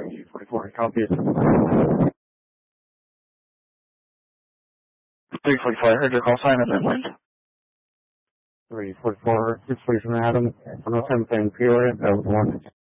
344, copy it. 345, heard your call sign of inland. 344, 647 Adam, 107 Peoria, that was 1.